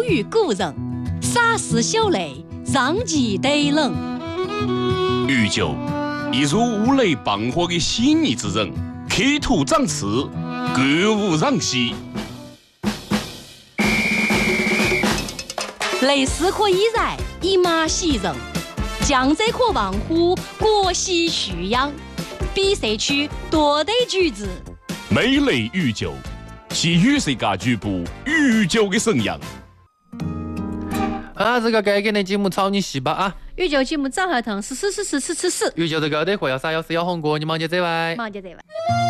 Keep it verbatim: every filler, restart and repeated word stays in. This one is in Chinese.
于古人，洒似小泪，让其得冷。 欲救，一如乌雷傍火的细腻之人，刻图长刺，歌舞攘息。 雷丝可以燃，以马喜人；江浙可望虎，国喜蓄养。比赛区多得举子， 美雷御酒，是与世界局部御酒的神样。 啊，这个该给的节目炒你细吧啊！ 御酒节目早合同，是是是是是是是。 御酒这个的货要啥要是要红过，你忙接这位。 忙接这位。